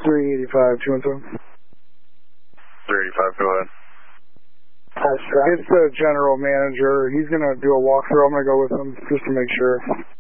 385, 212. 385, go ahead. It's the general manager. He's going to do a walkthrough. I'm going to go with him just to make sure.